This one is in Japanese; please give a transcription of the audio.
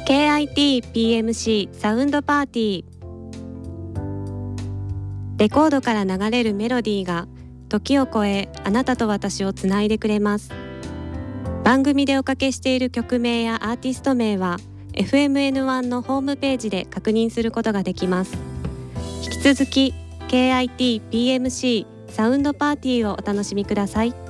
KIT-PMC サウンドパーティー。レコードから流れるメロディーが時を超えあなたと私をつないでくれます。番組でおかけしている曲名やアーティスト名は FMN1 のホームページで確認することができます。引き続き KIT-PMC サウンドパーティーをお楽しみください。